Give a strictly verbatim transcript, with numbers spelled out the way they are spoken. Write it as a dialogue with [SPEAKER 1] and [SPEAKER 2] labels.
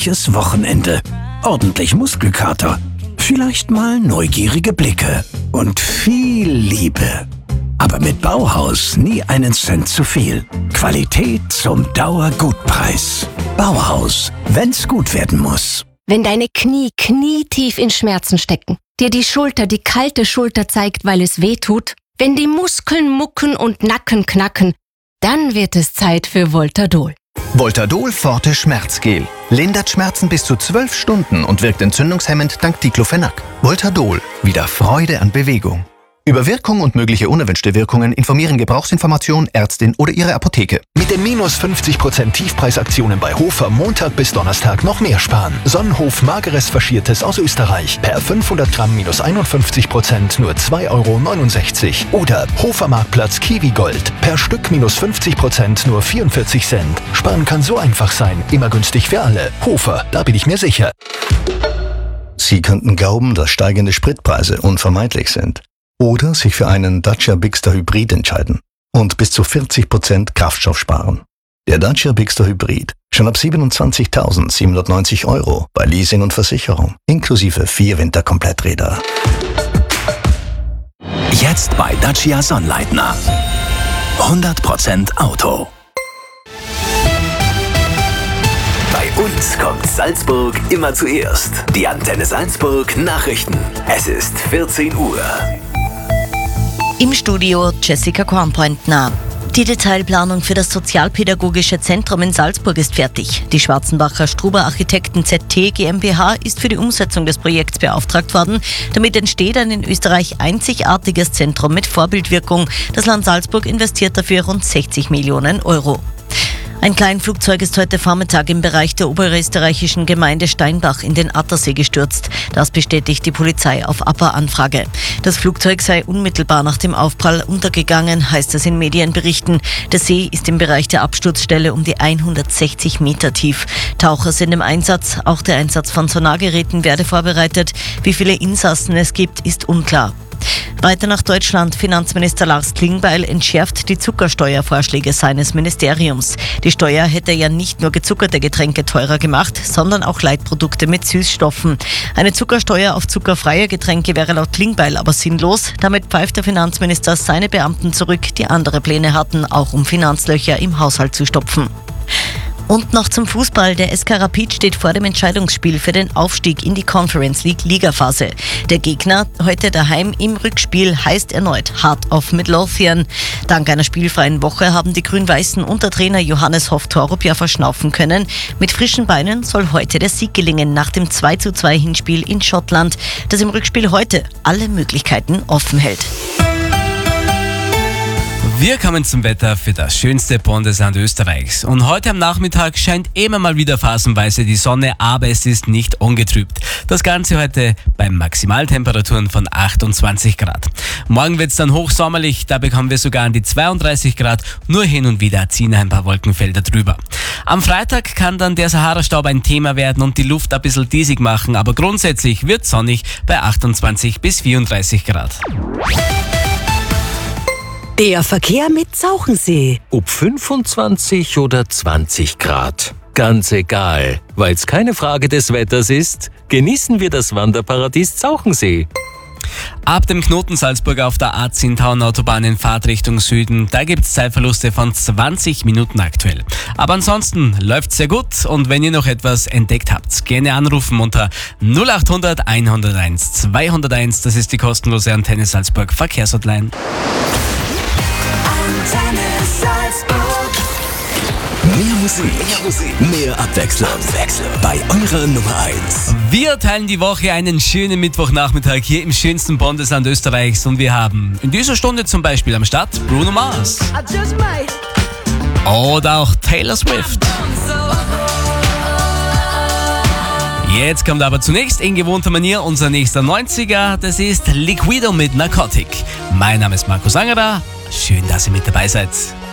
[SPEAKER 1] erfolgreiches Wochenende, ordentlich Muskelkater, vielleicht mal neugierige Blicke und viel Liebe. Aber mit Bauhaus nie einen Cent zu viel. Qualität zum Dauergutpreis. Bauhaus, wenn's gut werden muss.
[SPEAKER 2] Wenn deine Knie knietief in Schmerzen stecken, dir die Schulter die kalte Schulter zeigt, weil es weh tut, wenn die Muskeln mucken und Nacken knacken, dann wird es Zeit für Voltadol.
[SPEAKER 3] Voltadol Forte Schmerzgel. Lindert Schmerzen bis zu zwölf Stunden und wirkt entzündungshemmend dank Diclofenac. Voltadol. Wieder Freude an Bewegung. Über Wirkung und mögliche unerwünschte Wirkungen informieren Gebrauchsinformation, Ärztin oder Ihre Apotheke.
[SPEAKER 4] Mit den minus fünfzig Prozent Tiefpreisaktionen bei Hofer Montag bis Donnerstag noch mehr sparen. Sonnenhof Mageres Faschiertes aus Österreich. Per fünfhundert Gramm minus einundfünfzig Prozent nur zwei Euro neunundsechzig. Oder Hofer Marktplatz Kiwi Gold. Per Stück minus fünfzig Prozent nur vierundvierzig Cent. Sparen kann so einfach sein. Immer günstig für alle. Hofer, da bin ich mir sicher.
[SPEAKER 5] Sie könnten glauben, dass steigende Spritpreise unvermeidlich sind. Oder sich für einen Dacia Bigster Hybrid entscheiden und bis zu vierzig Prozent Kraftstoff sparen. Der Dacia Bigster Hybrid schon ab siebenundzwanzigtausendsiebenhundertneunzig Euro bei Leasing und Versicherung, inklusive vier Winterkompletträder.
[SPEAKER 1] Jetzt bei Dacia Sonnleitner. hundert Prozent Auto. Bei uns kommt Salzburg immer zuerst. Die Antenne Salzburg Nachrichten. Es ist vierzehn Uhr.
[SPEAKER 6] Im Studio Jessica Kornpointner. Die Detailplanung für das Sozialpädagogische Zentrum in Salzburg ist fertig. Die Schwarzenbacher Struber Architekten Z T GmbH ist für die Umsetzung des Projekts beauftragt worden. Damit entsteht ein in Österreich einzigartiges Zentrum mit Vorbildwirkung. Das Land Salzburg investiert dafür rund sechzig Millionen Euro. Ein Kleinflugzeug ist heute Vormittag im Bereich der oberösterreichischen Gemeinde Steinbach in den Attersee gestürzt. Das bestätigt die Polizei auf A P A-Anfrage. Das Flugzeug sei unmittelbar nach dem Aufprall untergegangen, heißt es in Medienberichten. Der See ist im Bereich der Absturzstelle um die hundertsechzig Meter tief. Taucher sind im Einsatz. Auch der Einsatz von Sonargeräten werde vorbereitet. Wie viele Insassen es gibt, ist unklar. Weiter nach Deutschland. Finanzminister Lars Klingbeil entschärft die Zuckersteuervorschläge seines Ministeriums. Die Steuer hätte ja nicht nur gezuckerte Getränke teurer gemacht, sondern auch Leitprodukte mit Süßstoffen. Eine Zuckersteuer auf zuckerfreie Getränke wäre laut Klingbeil aber sinnlos. Damit pfeift der Finanzminister seine Beamten zurück, die andere Pläne hatten, auch um Finanzlöcher im Haushalt zu stopfen. Und noch zum Fußball. Der S K Rapid steht vor dem Entscheidungsspiel für den Aufstieg in die Conference League Ligaphase. Der Gegner heute daheim im Rückspiel heißt erneut Heart of Midlothian. Dank einer spielfreien Woche haben die Grün-Weißen unter Trainer Johannes Hoff-Torup ja verschnaufen können. Mit frischen Beinen soll heute der Sieg gelingen nach dem zwei zu zwei Hinspiel in Schottland, das im Rückspiel heute alle Möglichkeiten offen hält.
[SPEAKER 7] Wir kommen zum Wetter für das schönste Bundesland Österreichs. Und heute am Nachmittag scheint immer mal wieder phasenweise die Sonne, aber es ist nicht ungetrübt. Das Ganze heute bei Maximaltemperaturen von achtundzwanzig Grad. Morgen wird es dann hochsommerlich, da bekommen wir sogar an die zweiunddreißig Grad. Nur hin und wieder ziehen ein paar Wolkenfelder drüber. Am Freitag kann dann der Sahara-Staub ein Thema werden und die Luft ein bisschen diesig machen, aber grundsätzlich wird es sonnig bei achtundzwanzig bis vierunddreißig Grad.
[SPEAKER 8] Der Verkehr mit Zauchensee.
[SPEAKER 9] Ob fünfundzwanzig oder zwanzig Grad. Ganz egal, weil es keine Frage des Wetters ist, genießen wir das Wanderparadies Zauchensee.
[SPEAKER 7] Ab dem Knoten Salzburg auf der A zehn Tauernautobahn in Fahrtrichtung Süden, da gibt es Zeitverluste von zwanzig Minuten aktuell. Aber ansonsten läuft's sehr gut und wenn ihr noch etwas entdeckt habt, gerne anrufen unter null acht hundert hunderteins zweihunderteins. Das ist die kostenlose Antenne Salzburg Verkehrshotline.
[SPEAKER 1] Antenne Salzburg. Mehr Musik, mehr Musik, mehr Abwechslung. Abwechslung. Bei eurer Nummer eins.
[SPEAKER 7] Wir teilen die Woche einen schönen Mittwochnachmittag hier im schönsten Bundesland Österreichs und wir haben in dieser Stunde zum Beispiel am Start Bruno Mars. Oder auch Taylor Swift. Jetzt kommt aber zunächst in gewohnter Manier unser nächster neunziger. Das ist Liquido mit Narcotic. Mein Name ist Markus Angerer. Schön, dass ihr mit dabei seid.